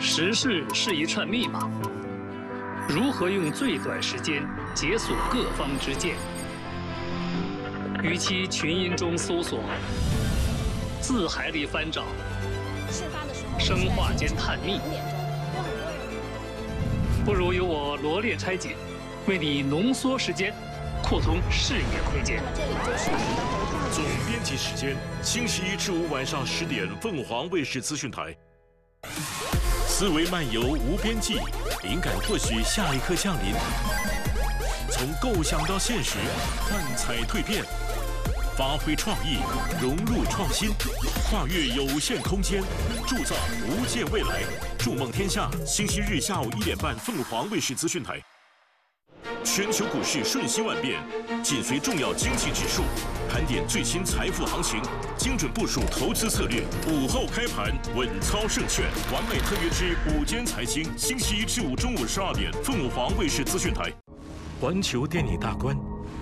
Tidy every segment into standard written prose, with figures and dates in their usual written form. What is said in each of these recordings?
时事是一串密码，如何用最短时间解锁各方之见？与其群音中搜索，字海里翻找，生化间探秘，不如由我罗列拆解，为你浓缩时间，扩通视野空间。 总编辑时间：星期一至五晚上10点，凤凰卫视资讯台。思维漫游无边际，灵感或许下一刻降临。从构想到现实，幻彩蜕变，发挥创意，融入创新，跨越有限空间，铸造无界未来。筑梦天下，星期日下午1点半，凤凰卫视资讯台。全球股市瞬息万变，紧随重要经济指数，盘点最新财富行情，精准部署投资策略。午后开盘，稳操胜券，完美特约之午间财经，星期一至五中午12点，凤凰卫视资讯台。环球电影大观。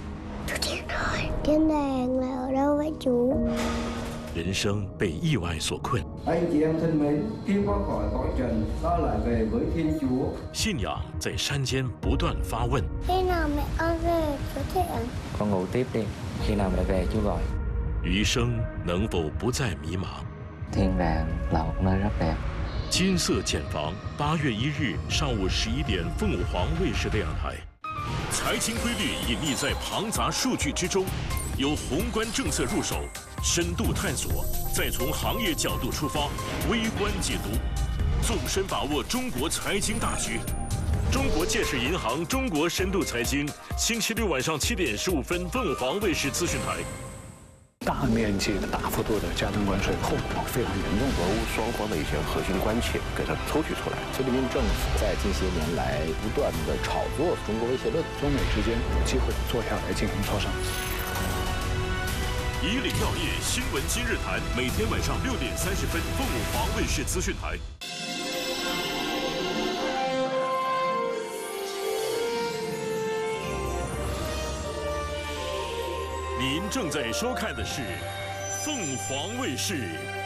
天đàng là ở đâu vậy chú？ 人生被意外所困， Anh chị em thân mến, khi qua khỏi cõi trần, ta lại về với Thiên Chúa。 信仰在山间不断发问。 Khi nào mẹ con về chú Thiện？ Con ngủ tiếp đi, khi nào mẹ về chú gọi。 余生能否不再迷茫？ Thiên đàng là một nơi rất đẹp。 金色茧房，8月1日上午11点，凤凰卫视电视台。财经规律隐匿在庞杂数据之中，由宏观政策入手，深度探索，再从行业角度出发，微观解读，纵深把握中国财经大局。中国建设银行中国深度财经，星期六晚上7点15分，凤凰卫视资讯台。 大面积的、大幅度的加征关税，后果非常严重。 俄乌双方的一些核心关切给它抽取出来。 习近平政府在近些年来不断的炒作中国威胁论， 中美之间有机会坐下来进行磋商。 以岭药业新闻今日谈，每天晚上6点30分，凤凰卫视资讯台。 您正在收看的是凤凰卫视